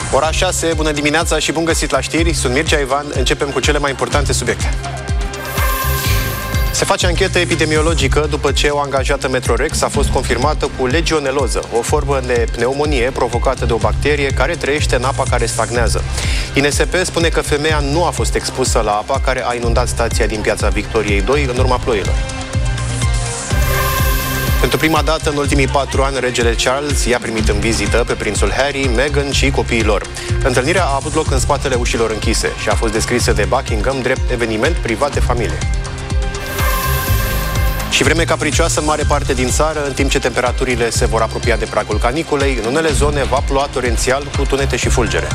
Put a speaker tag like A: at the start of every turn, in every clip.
A: Ora 6, bună dimineața și bun găsit la știri. Sunt Mircea Ivan, începem cu cele mai importante subiecte. Se face anchetă epidemiologică după ce o angajată Metrorex a fost confirmată cu legioneloză, o formă de pneumonie provocată de o bacterie care trăiește în apa care stagnează. INSP spune că femeia nu a fost expusă la apa care a inundat stația din Piața Victoriei 2 în urma ploilor. Pentru prima dată în ultimii 4 ani, regele Charles i-a primit în vizită pe prințul Harry, Meghan și copiii lor. Întâlnirea a avut loc în spatele ușilor închise și a fost descrisă de Buckingham drept eveniment privat de familie. Și vreme capricioasă în mare parte din țară, în timp ce temperaturile se vor apropia de pragul caniculei, în unele zone va ploua torențial cu tunete și fulgere.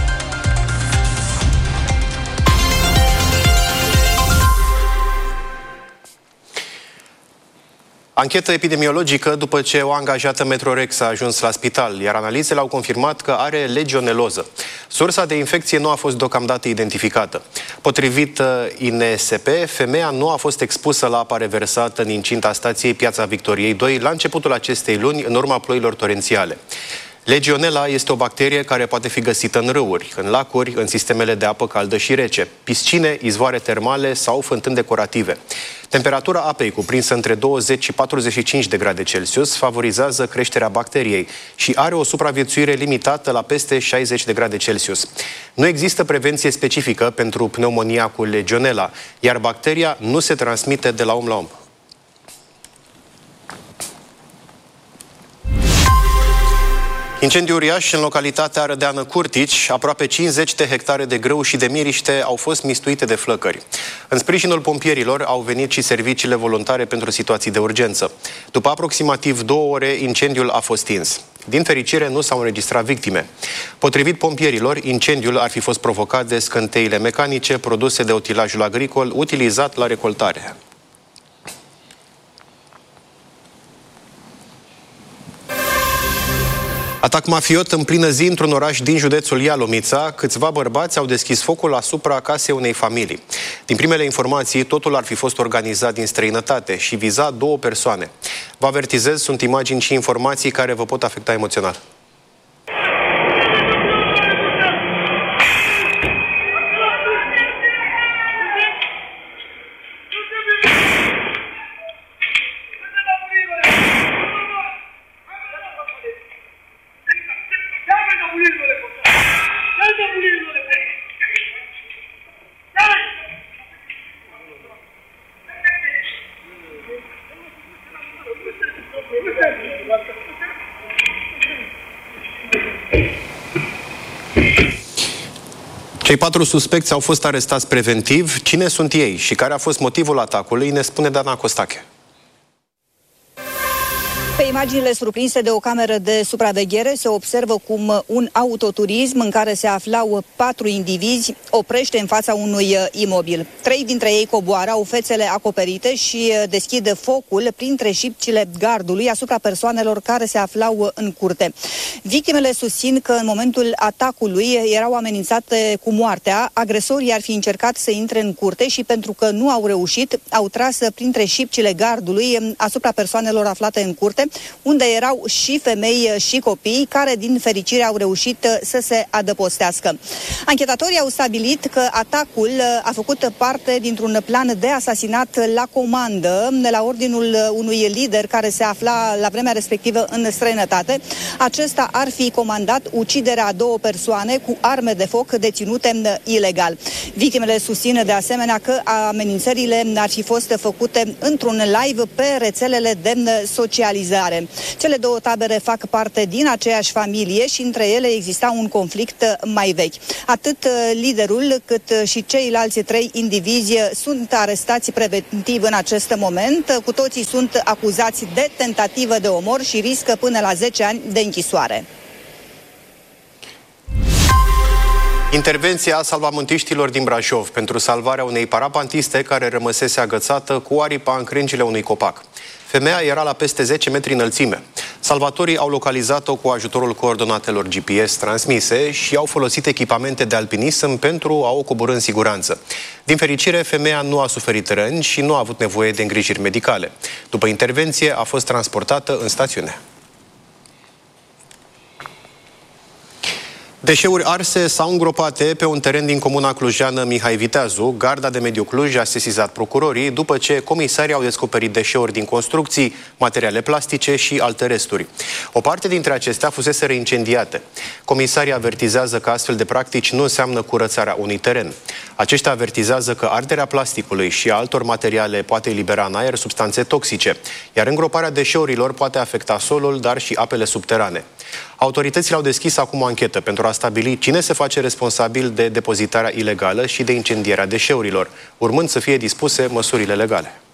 A: Anchetă epidemiologică după ce o angajată Metrorex a ajuns la spital, iar analizele au confirmat că are legioneloză. Sursa de infecție nu a fost deocamdată identificată. Potrivit INSP, femeia nu a fost expusă la apa reversată în incinta stației Piața Victoriei 2 la începutul acestei luni, în urma ploilor torențiale. Legionella este o bacterie care poate fi găsită în râuri, în lacuri, în sistemele de apă caldă și rece, piscine, izvoare termale sau fântâni decorative. Temperatura apei cuprinsă între 20 și 45 de grade Celsius favorizează creșterea bacteriei și are o supraviețuire limitată la peste 60 de grade Celsius. Nu există prevenție specifică pentru pneumonia cu Legionella, iar bacteria nu se transmite de la om la om. Incendiu uriaș în localitatea Rădeană Curtici, aproape 50 de hectare de grâu și de miriște au fost mistuite de flăcări. În sprijinul pompierilor au venit și serviciile voluntare pentru situații de urgență. După aproximativ 2 ore, incendiul a fost stins. Din fericire, nu s-au înregistrat victime. Potrivit pompierilor, incendiul ar fi fost provocat de scânteile mecanice produse de utilajul agricol utilizat la recoltare. Atac mafiot în plină zi într-un oraș din județul Ialomița. Câțiva bărbați au deschis focul asupra casei unei familii. Din primele informații, totul ar fi fost organizat din străinătate și viza 2 persoane. Vă avertizez, sunt imagini și informații care vă pot afecta emoțional. Cei 4 suspecți au fost arestați preventiv. Cine sunt ei și care a fost motivul atacului, ne spune Dana Costache.
B: Pe imaginile surprinse de o cameră de supraveghere se observă cum un autoturism în care se aflau 4 indivizi oprește în fața unui imobil. 3 dintre ei coboară, au fețele acoperite și deschid focul printre șipcile gardului asupra persoanelor care se aflau în curte. Victimele susțin că în momentul atacului erau amenințate cu moartea. Agresorii ar fi încercat să intre în curte și pentru că nu au reușit, au tras printre șipcile gardului asupra persoanelor aflate în curte, unde erau și femei și copii, care din fericire au reușit să se adăpostească. Anchetatorii au stabilit că atacul a făcut parte dintr-un plan de asasinat la comandă, la ordinul unui lider care se afla la vremea respectivă în străinătate. Acesta ar fi comandat uciderea a 2 persoane cu arme de foc deținute ilegal. Victimele susțin de asemenea că amenințările ar fi fost făcute într-un live pe rețelele de socializare. Cele 2 tabere fac parte din aceeași familie și între ele exista un conflict mai vechi. Atât liderul cât și ceilalți 3 indivizi sunt arestați preventiv în acest moment. Cu toții sunt acuzați de tentativă de omor și riscă până la 10 ani de închisoare.
A: Intervenția salvamântiștilor din Brașov pentru salvarea unei parapantiste care rămăsese agățată cu aripa în crengile unui copac. Femeia era la peste 10 metri înălțime. Salvatorii au localizat-o cu ajutorul coordonatelor GPS transmise și au folosit echipamente de alpinism pentru a o coborî în siguranță. Din fericire, femeia nu a suferit răni și nu a avut nevoie de îngrijiri medicale. După intervenție, a fost transportată în stațiune. Deșeuri arse sau îngropate pe un teren din comuna clujeană Mihai Viteazu. Garda de Mediu Cluj a sesizat procurorii după ce comisarii au descoperit deșeuri din construcții, materiale plastice și alte resturi. O parte dintre acestea fusese incendiate. Comisarii avertizează că astfel de practici nu înseamnă curățarea unui teren. Aceștia avertizează că arderea plasticului și a altor materiale poate elibera în aer substanțe toxice, iar îngroparea deșeurilor poate afecta solul, dar și apele subterane. Autoritățile au deschis acum o anchetă pentru a stabili cine se face responsabil de depozitarea ilegală și de incendierea deșeurilor, urmând să fie dispuse măsurile legale.